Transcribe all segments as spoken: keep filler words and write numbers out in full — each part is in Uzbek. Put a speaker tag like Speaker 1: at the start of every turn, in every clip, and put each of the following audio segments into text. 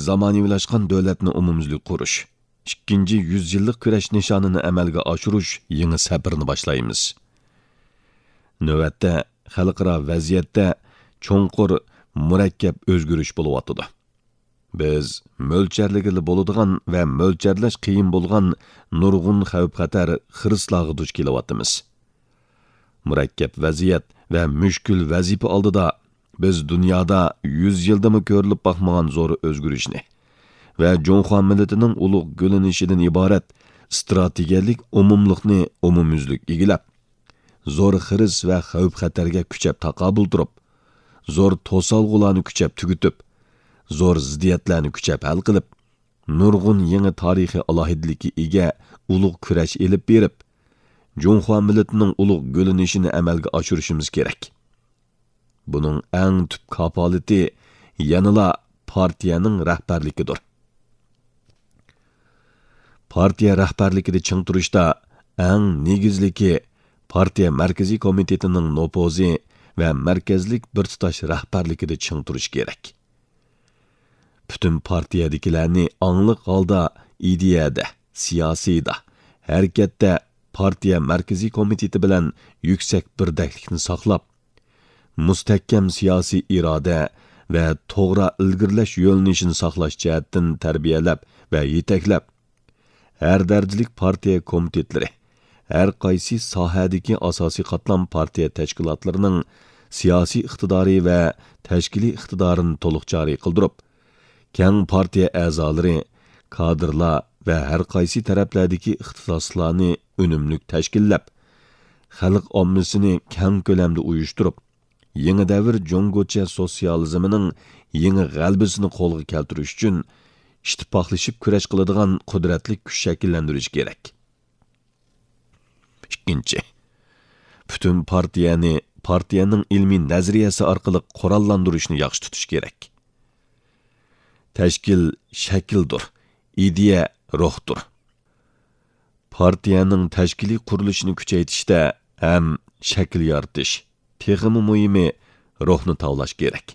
Speaker 1: zamonaviylashgan davlatni umumyuzlik qurish, ikkinchi yuz yillik kurash nishonini amalga oshirish yangi sabrni boshlaymiz. Navbatda xalqaro vaziyatda cho'nqur murakkab o'zgarish bo'lyotdi. Biz mo'lcharligili bo'ladigan va mo'lcharlash qiyin bo'lgan nurg'un xavf-xatar xirislarga duch kelyapmiz. Murakkab vaziyat va mushkul vazifa oldida biz dunyoda yuz yildami ko'rilib boqmagan zo'r o'zgarishni va Jonxon millatining ulug' gulinishidan iborat strategiyalik umumlikni umumyuzlik egilab, zo'r xiris va xavf-xatarga kuchab taqobil turib, zo'r to'solg'ularni kuchab tugutib, zo'r ziddiyatlarni kuchab hal qilib, nurg'un yangi tarixiy alohidlikka ega ulug' kurash elib berib, Jonxon millatining ulug' gulinishini amalga oshirishimiz kerak. Buning eng tub kapolati yanıla partiyaning rahbarligidir. Partiya rahbarligida ching turishda eng negizligi partiya markaziy komitetining nopozi va markazlik bir tutash rahbarligida ching turish kerak. Bütün partiyadagilarni angliq holda ideyada, siyosiyda, harakatda partiya markaziy komiteti bilan yuksak birdaklikni saqlab, mustahkam siyosiy iroda va to'g'ri ilgirlash yo'lnishini saqlash jihatdan tarbiyalab va yetaklab, har darajalik partiya komitetlari, har qaysi sohadagi asosiy qatlam partiya tashkilotlarining siyosiy iqtidori va tashkiliy iqtidorini to'liq joriy qildirib, keng partiya a'zolari, kadrlar va har qaysi taraflardagi ixtisoslarni unumli tashkillab, xalq ommasini keng ko'lamda uyushtirib, yangi davr Jongocha sotsializmining yangi g'albisini qo'lga keltirish uchun ittifoqlashib kurash qiladigan qudratli kuch shakllantirish kerak. Ikkinchi, butun partiyani partiyaning ilmiy nazariyasi orqali qurollantirishni yaxshi tutish kerak. Tashkil shakldir, ideya ruhdir. Partiyaning tashkiliy qurilishini kuchaytirishda ham shakl yaratish, texmi muhimi ruhni tavlash kerak.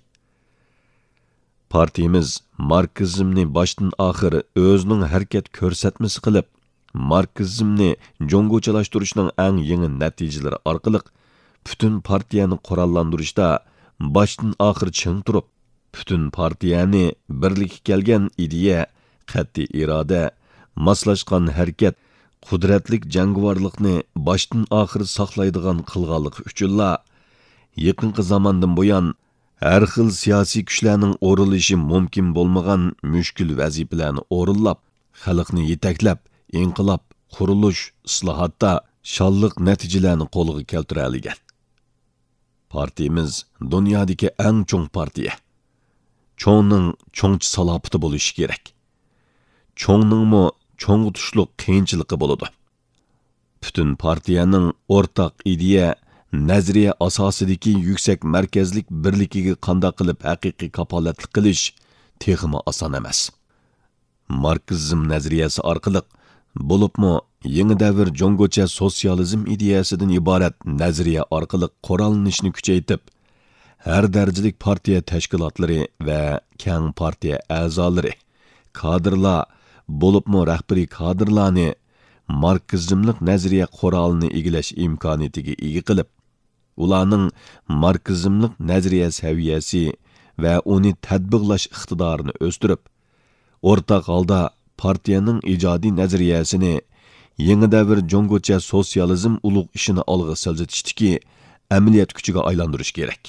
Speaker 1: Partiyamiz marksizmni boshdan oxir o'zining harakat ko'rsatmasi qilib, marksizmni jongochilashtirishning eng yangi natijalari orqali butun partiyani qurollantirishda boshdan oxir ching turib, butun partiyani birlikka kelgan ideya, qat'iy iroda, moslashgan harakat, qudratlik jangovarlikni boshdan oxir saqlaydigan qilganlik uchunla yaqinqi zamondan buyon har xil siyosiy kuchlarning o'rilishi mumkin bo'lmagan mushkul vazifalarni o'rinlab, xalqni yetaklab, inqilob, qurilish, islohotda shonliq natijalarni qo'lga keltira olgan. Partiyamiz dunyodagi eng cho'ng partiya. Cho'ngning cho'ngchi salobati bo'lishi kerak. Cho'ngningmi cho'ng tushliq qiyinchiligi bo'ladi. Butun partiyaning o'rtaq ideya, nazariya asosidagi yuksak markazlik birligiga qanday qilib haqiqiy kapolatlik qilish texmi oson emas. Marksizm nazariyasi orqali bo'libmi yangi davr jongocha sotsializm ideyasidan iborat nazariya orqali qurollanishni kuchaytirib, har darajalik partiya tashkilotlari va keng partiya a'zolari, kadrlar, bo'libmi rahbariy kadrlarni marksizmlik nazariya qurolini egilash imkoniyatiga ega qilib, ularning marksizmlik nazariya saviyasi va uni tatbiqlash iqtidorini o'stirib, o'rtaq holda partiyaning ijodiy nazariyasini yangi davr jongocha sotsializm ulug' ishini olg'a siljitishdiki amaliyot kuchiga aylantirish kerak.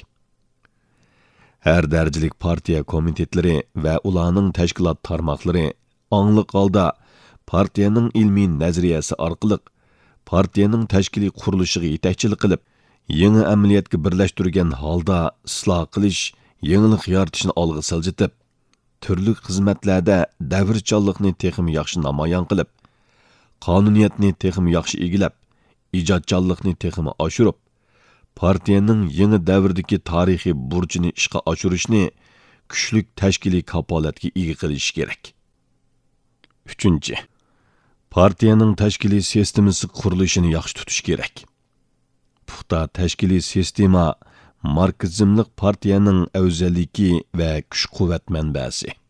Speaker 1: Har darajalik partiya komitetlari va ularning tashkilot tarmoqlari angliq holda partiyaning ilmiy nazariyasi orqali partiyaning tashkiliy qurilishiga yetakchilik qilib, yangi amaliyotga birlashtirgan holda isloh qilish, yangilik yaratishni olg'a siljitib, turli xizmatlarda davrchanlikni texmi yaxshi namoyon qilib, qonuniyatni texmi yaxshi egilab, ijodchanlikni texmi oshirib, partiyaning yangi davrdagi tarixiy burchini ishga oshirishni kuchli tashkiliy kapolatga ega qilish kerak. Uchinchi, partiyaning tashkiliy sistemasi qurilishini yaxshi tutish kerak. Puxta tashkiliy sistema marksizmlik partiyaning afzalligi va kuch-quvvat manbasi.